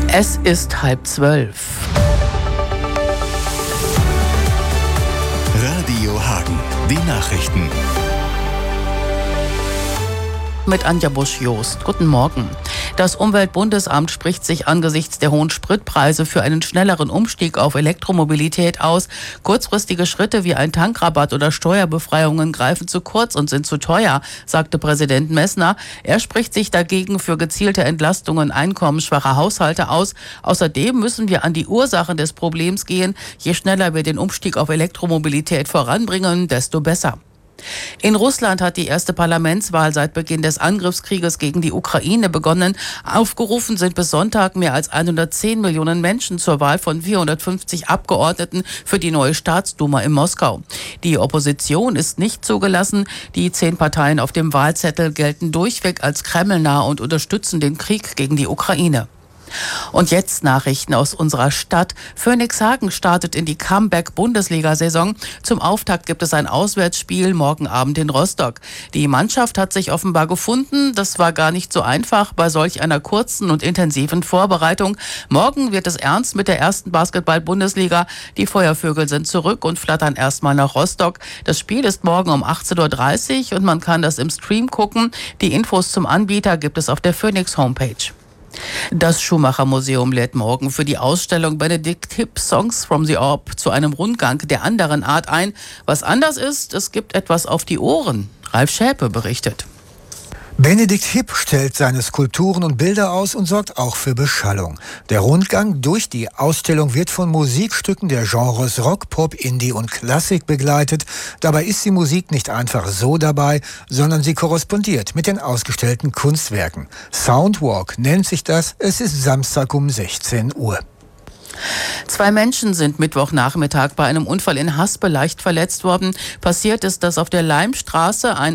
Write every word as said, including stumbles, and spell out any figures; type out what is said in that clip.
Es ist halb zwölf. Radio Hagen, die Nachrichten. Mit Anja Busch-Jost. Guten Morgen. Das Umweltbundesamt spricht sich angesichts der hohen Spritpreise für einen schnelleren Umstieg auf Elektromobilität aus. Kurzfristige Schritte wie ein Tankrabatt oder Steuerbefreiungen greifen zu kurz und sind zu teuer, sagte Präsident Messner. Er spricht sich dagegen für gezielte Entlastungen einkommensschwacher Haushalte aus. Außerdem müssen wir an die Ursachen des Problems gehen. Je schneller wir den Umstieg auf Elektromobilität voranbringen, desto besser. In Russland hat die erste Parlamentswahl seit Beginn des Angriffskrieges gegen die Ukraine begonnen. Aufgerufen sind bis Sonntag mehr als hundertzehn Millionen Menschen zur Wahl von vierhundertfünfzig Abgeordneten für die neue Staatsduma in Moskau. Die Opposition ist nicht zugelassen. Die zehn Parteien auf dem Wahlzettel gelten durchweg als kremlnah und unterstützen den Krieg gegen die Ukraine. Und jetzt Nachrichten aus unserer Stadt. Phönixhagen startet in die Comeback-Bundesliga-Saison. Zum Auftakt gibt es ein Auswärtsspiel morgen Abend in Rostock. Die Mannschaft hat sich offenbar gefunden. Das war gar nicht so einfach bei solch einer kurzen und intensiven Vorbereitung. Morgen wird es ernst mit der ersten Basketball-Bundesliga. Die Feuervögel sind zurück und flattern erstmal nach Rostock. Das Spiel ist morgen um achtzehn Uhr dreißig und man kann das im Stream gucken. Die Infos zum Anbieter gibt es auf der Phoenix-Homepage. Das Schumacher-Museum lädt morgen für die Ausstellung Benedikt Hipp Songs from the Orb zu einem Rundgang der anderen Art ein. Was anders ist, es gibt etwas auf die Ohren. Ralf Schäpe berichtet. Benedikt Hipp stellt seine Skulpturen und Bilder aus und sorgt auch für Beschallung. Der Rundgang durch die Ausstellung wird von Musikstücken der Genres Rock, Pop, Indie und Klassik begleitet. Dabei ist die Musik nicht einfach so dabei, sondern sie korrespondiert mit den ausgestellten Kunstwerken. Soundwalk nennt sich das. Es ist Samstag um sechzehn Uhr. Zwei Menschen sind Mittwochnachmittag bei einem Unfall in Haspe leicht verletzt worden. Passiert ist das auf der Leimstraße. Ein